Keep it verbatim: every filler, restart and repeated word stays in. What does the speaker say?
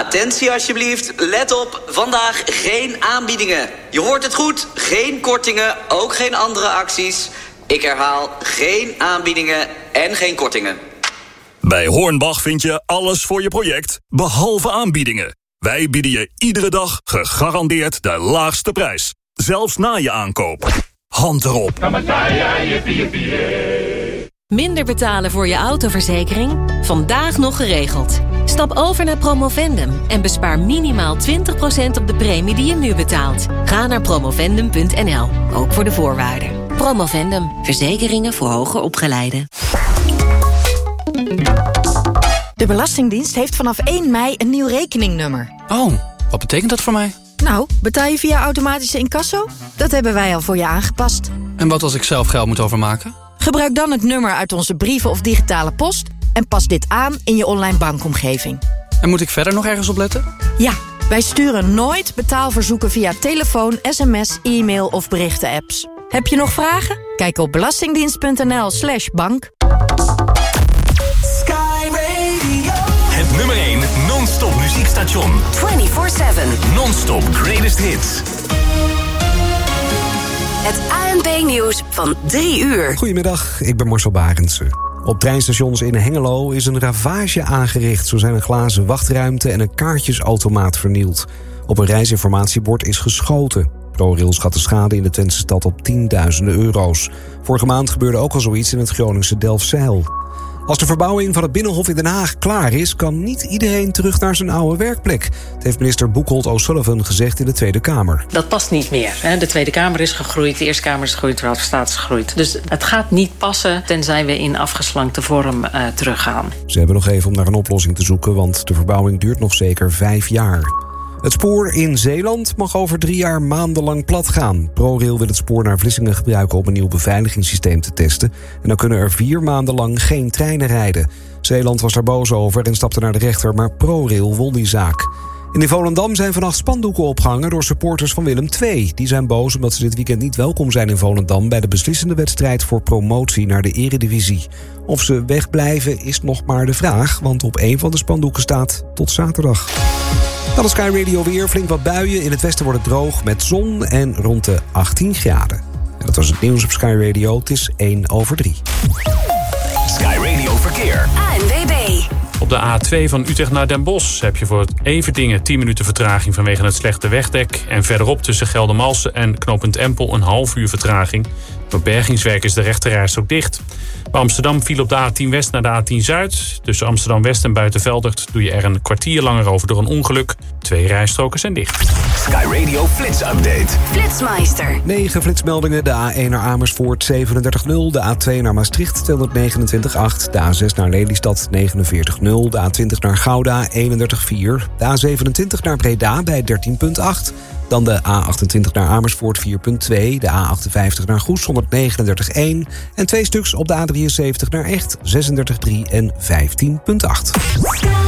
Attentie alsjeblieft, let op, vandaag geen aanbiedingen. Je hoort het goed, geen kortingen, ook geen andere acties. Ik herhaal, geen aanbiedingen en geen kortingen. Bij Hornbach vind je alles voor je project, behalve aanbiedingen. Wij bieden je iedere dag gegarandeerd de laagste prijs. Zelfs na je aankoop. Hand erop. Minder betalen voor je autoverzekering? Vandaag nog geregeld. Stap over naar Promovendum en bespaar minimaal twintig procent op de premie die je nu betaalt. Ga naar promovendum punt n l, ook voor de voorwaarden. Promovendum, verzekeringen voor hoger opgeleiden. De Belastingdienst heeft vanaf één mei een nieuw rekeningnummer. Oh, wat betekent dat voor mij? Nou, betaal je via automatische incasso? Dat hebben wij al voor je aangepast. En wat als ik zelf geld moet overmaken? Gebruik dan het nummer uit onze brieven of digitale post en pas dit aan in je online bankomgeving. En moet ik verder nog ergens op letten? Ja, wij sturen nooit betaalverzoeken via telefoon, sms, e-mail of berichten-apps. Heb je nog vragen? Kijk op belastingdienst punt n l slash bank. Sky Radio. Het nummer één non-stop muziekstation. vierentwintig zeven. Non-stop greatest hits. Het A N P-nieuws van drie uur. Goedemiddag, ik ben Marcel Barendse. Op treinstations in Hengelo is een ravage aangericht. Zo zijn een glazen wachtruimte en een kaartjesautomaat vernield. Op een reisinformatiebord is geschoten. ProRail schat de schade in de Twentse stad op tienduizenden euro's. Vorige maand gebeurde ook al zoiets in het Groningse Delfzijl. Als de verbouwing van het Binnenhof in Den Haag klaar is, kan niet iedereen terug naar zijn oude werkplek. Dat heeft minister Boekholt O'Sullivan gezegd in de Tweede Kamer. Dat past niet meer. De Tweede Kamer is gegroeid, de Eerste Kamer is gegroeid, de Raad van State is gegroeid. Dus het gaat niet passen tenzij we in afgeslankte vorm uh, teruggaan. Ze hebben nog even om naar een oplossing te zoeken, want de verbouwing duurt nog zeker vijf jaar. Het spoor in Zeeland mag over drie jaar maandenlang plat gaan. ProRail wil het spoor naar Vlissingen gebruiken om een nieuw beveiligingssysteem te testen. En dan kunnen er vier maanden lang geen treinen rijden. Zeeland was daar boos over en stapte naar de rechter, maar ProRail won die zaak. In Volendam zijn vannacht spandoeken opgehangen door supporters van Willem twee. Die zijn boos omdat ze dit weekend niet welkom zijn in Volendam bij de beslissende wedstrijd voor promotie naar de Eredivisie. Of ze wegblijven is nog maar de vraag, want op één van de spandoeken staat tot zaterdag. Dan is Sky Radio weer. Flink wat buien. In het westen wordt het droog met zon en rond de achttien graden. En dat was het nieuws op Sky Radio. Het is één over drie. Sky Radio Verkeer. A N W B. Op de A twee van Utrecht naar Den Bosch heb je voor het Everdingen tien minuten vertraging vanwege het slechte wegdek. En verderop tussen Geldermalsen en knooppunt Empel een half uur vertraging. Door bergingswerk is de rechterreis ook dicht. Bij Amsterdam viel op de A tien West naar de A tien Zuid. Tussen Amsterdam West en Buitenveldert doe je er een kwartier langer over door een ongeluk. Twee rijstroken zijn dicht. Sky Radio Flits Update. Flitsmeister. negen flitsmeldingen. De A één naar Amersfoort zevenendertig nul. De A twee naar Maastricht tweehonderdnegenentwintig komma acht. De A zes naar Lelystad negenenveertig nul. De A twintig naar Gouda eenendertig komma vier. De A zevenentwintig naar Breda bij dertien komma acht. Dan de A achtentwintig naar Amersfoort vier komma twee. De A achtenvijftig naar Goes honderdnegenendertig komma één. En twee stuks op de A drieënzeventig naar Echt zesendertig komma drie en vijftien komma acht.